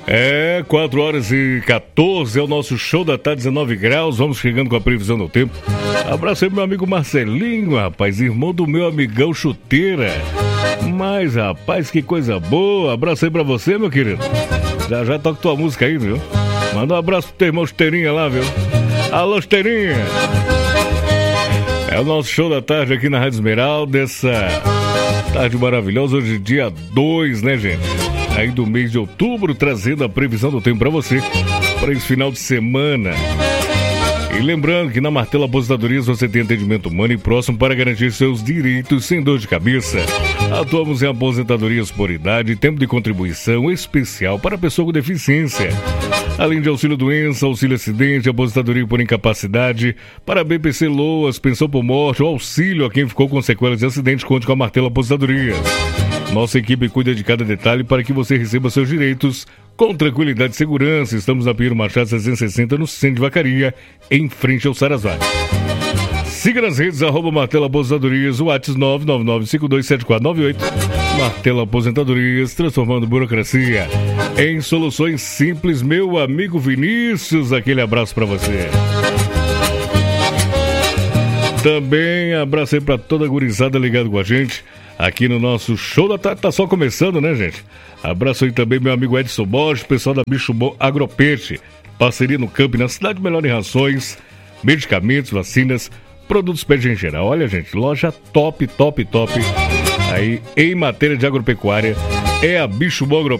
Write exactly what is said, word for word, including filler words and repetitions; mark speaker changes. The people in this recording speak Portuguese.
Speaker 1: É, quatro horas e quatorze é o nosso show da tarde, dezenove graus. Vamos chegando com a previsão do tempo. Abraço aí, meu amigo Marcelinho, rapaz, irmão do meu amigão Chuteira. Mas, rapaz, que coisa boa. Abraço aí pra você, meu querido. Já já toca tua música aí, viu? Manda um abraço pro teu irmão Chuteirinha lá, viu? Alô, Chuteirinha! É o nosso show da tarde aqui na Rádio Esmeralda. Essa tarde maravilhosa, hoje dia dois, né, gente? Aí do mês de outubro, trazendo a previsão do tempo pra você, para esse final de semana. E lembrando que na Martelo Aposentadorias você tem atendimento humano e próximo para garantir seus direitos sem dor de cabeça. Atuamos em aposentadorias por idade, tempo de contribuição especial para pessoa com deficiência. Além de auxílio doença, auxílio acidente, aposentadoria por incapacidade, para B P C Loas, pensão por morte ou auxílio a quem ficou com sequelas de acidente, conte com a Martelo Aposentadorias. Nossa equipe cuida de cada detalhe para que você receba seus direitos com tranquilidade e segurança. Estamos na Pinheiro Machado seiscentos e sessenta, no centro de Vacaria, em frente ao Sarasvati. Siga nas redes, arroba Martelo Aposentadorias, o WhatsApp nove nove nove cinco dois sete quatro nove oito. Martelo Aposentadorias, transformando burocracia em soluções simples. Meu amigo Vinícius, aquele abraço para você. Também abraço aí para toda a gurizada ligada com a gente aqui no nosso show da tarde. Tá só começando, né, gente? Abraço aí também meu amigo Edson Borges, pessoal da Bicho Bom Agropeixe. Parceria no campo e na cidade, melhor em rações, medicamentos, vacinas, produtos pet em geral. Olha, gente, loja top, top, top. Aí, em matéria de agropecuária, é a Bicho Bom Agropeixe.